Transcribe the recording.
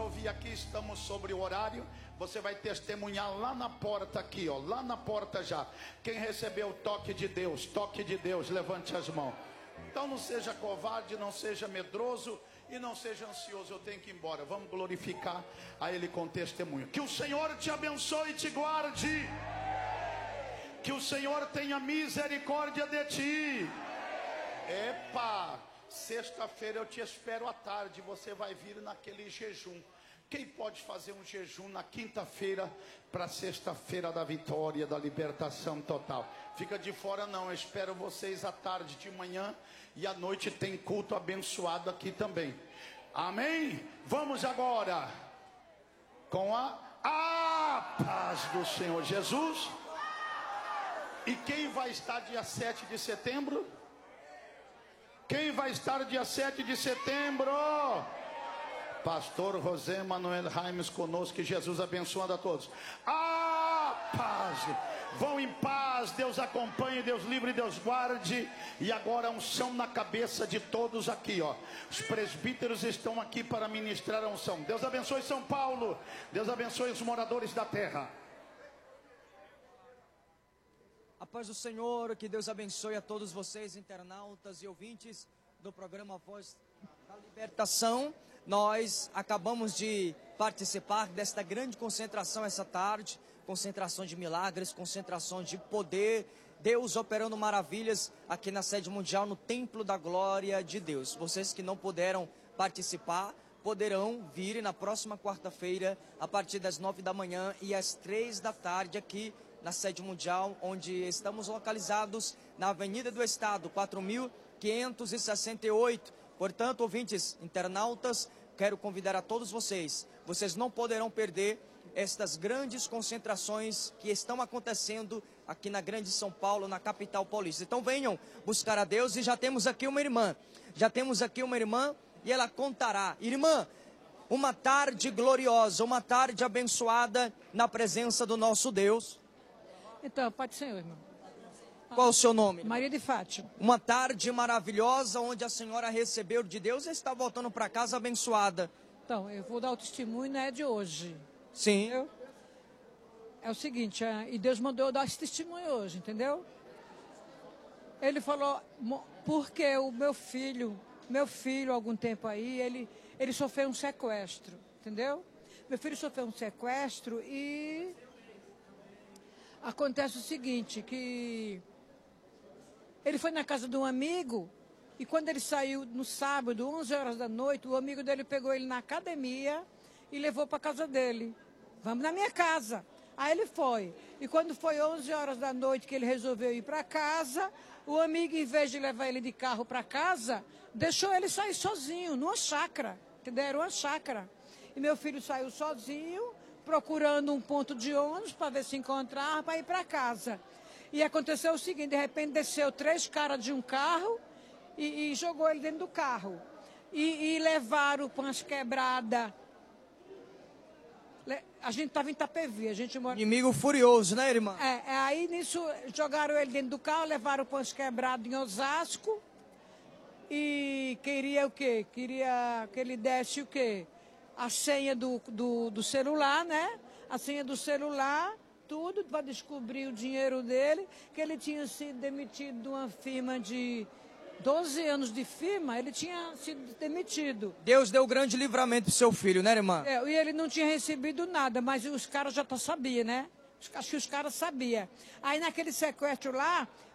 ouvir aqui, estamos sobre o horário. Você vai testemunhar lá na porta aqui, ó, lá na porta já. Quem recebeu o toque de Deus, levante as mãos. Então não seja covarde, não seja medroso e não seja ansioso. Eu tenho que ir embora. Vamos glorificar a Ele com testemunho. Que o Senhor te abençoe e te guarde. Que o Senhor tenha misericórdia de ti. Epa, sexta-feira eu te espero à tarde. Você vai vir naquele jejum. Quem pode fazer um jejum na quinta-feira para sexta-feira da vitória, da libertação total? Fica de fora não, eu espero vocês à tarde, de manhã e à noite tem culto abençoado aqui também. Amém? Vamos agora com a paz do Senhor Jesus. E quem vai estar dia 7 de setembro? Quem vai estar dia 7 de setembro? Pastor José Manuel Raimes conosco, que Jesus abençoando a todos. Paz, vão em paz, Deus acompanhe, Deus livre, Deus guarde. E agora unção na cabeça de todos aqui, ó. Os presbíteros estão aqui para ministrar a unção. Deus abençoe São Paulo, Deus abençoe os moradores da terra. A paz do Senhor, que Deus abençoe a todos vocês, internautas e ouvintes do programa Voz da Libertação. Nós acabamos de participar desta grande concentração essa tarde, concentração de milagres, concentração de poder, Deus operando maravilhas aqui na sede mundial, no Templo da Glória de Deus. Vocês que não puderam participar, poderão vir na próxima quarta-feira, a partir das 9 da manhã e às 3 da tarde aqui na sede mundial, onde estamos localizados na Avenida do Estado, 4568. Portanto, ouvintes, internautas, quero convidar a todos vocês. Vocês não poderão perder estas grandes concentrações que estão acontecendo aqui na Grande São Paulo, na capital paulista. Então venham buscar a Deus, e já temos aqui uma irmã. E ela contará. Irmã, uma tarde gloriosa, uma tarde abençoada na presença do nosso Deus. Então, pode ser, irmão. Qual o seu nome? Maria de Fátima. Uma tarde maravilhosa onde a senhora recebeu de Deus e está voltando para casa abençoada. Então, eu vou dar o testemunho, não é de hoje. Sim. Entendeu? É o seguinte, e Deus mandou eu dar esse testemunho hoje, entendeu? Ele falou, porque o meu filho, algum tempo aí, ele sofreu um sequestro, entendeu? Meu filho sofreu um sequestro e acontece o seguinte, que ele foi na casa de um amigo e quando ele saiu no sábado, 11 horas da noite, o amigo dele pegou ele na academia e levou para casa dele. Vamos na minha casa. Aí ele foi. E quando foi 11 horas da noite que ele resolveu ir para casa, o amigo, em vez de levar ele de carro para casa, deixou ele sair sozinho, numa chácara. Entendeu? Era uma chácara. E meu filho saiu sozinho, procurando um ponto de ônibus para ver se encontrava para ir para casa. E aconteceu o seguinte, de repente desceu 3 caras de um carro e jogou ele dentro do carro. E levaram com as quebradas. A gente estava em Itapevi, a gente mora... Inimigo furioso, né, irmã? Aí nisso jogaram ele dentro do carro, levaram com as quebradas em Osasco. E queria o quê? Queria que ele desse o quê? A senha do celular, né? A senha do celular, tudo para descobrir o dinheiro dele, que ele tinha sido demitido de uma firma de 12 anos de firma, ele tinha sido demitido. Deus deu grande livramento pro seu filho, né, irmã? E ele não tinha recebido nada, mas os caras já sabiam, né? Acho que os caras sabiam. Aí naquele sequestro lá,